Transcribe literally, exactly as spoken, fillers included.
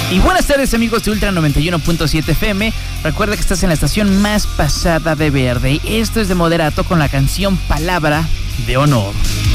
Y buenas tardes, amigos de Ultra noventa y uno punto siete F M. Recuerda que estás en la estación más pasada de verde. Esto es de Moderato con la canción Palabra de Honor.